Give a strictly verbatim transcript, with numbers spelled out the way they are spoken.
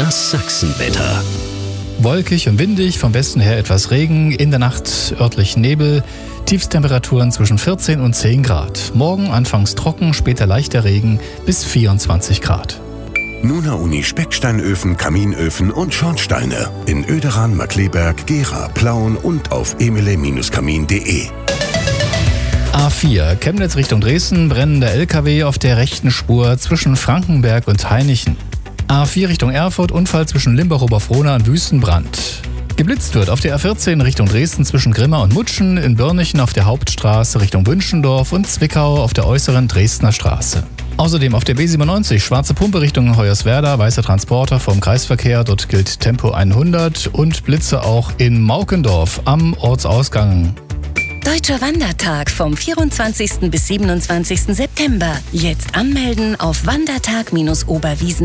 Das Sachsenwetter. Wolkig und windig, vom Westen her etwas Regen, in der Nacht örtlich Nebel, Tiefstemperaturen zwischen vierzehn und zehn Grad. Morgen anfangs trocken, später leichter Regen bis vierundzwanzig Grad. Nuna Uni Specksteinöfen, Kaminöfen und Schornsteine in Oederan, Markkleeberg, Gera, Plauen und auf emile Bindestrich kamin punkt de. A vier, Chemnitz Richtung Dresden, brennender L K W auf der rechten Spur zwischen Frankenberg und Hainichen. A vier Richtung Erfurt, Unfall zwischen Limbach-Oberfrohna und Wüstenbrand. Geblitzt wird auf der A vierzehn Richtung Dresden zwischen Grimma und Mutschen, in Börnichen auf der Hauptstraße Richtung Bünschendorf und Zwickau auf der äußeren Dresdner Straße. Außerdem auf der B siebenundneunzig, Schwarze Pumpe Richtung Hoyerswerda, weißer Transporter vom Kreisverkehr, dort gilt Tempo hundert und Blitze auch in Maukendorf am Ortsausgang. Deutscher Wandertag vom vierundzwanzigsten bis siebenundzwanzigsten September. Jetzt anmelden auf wandertag Bindestrich oberwiesen.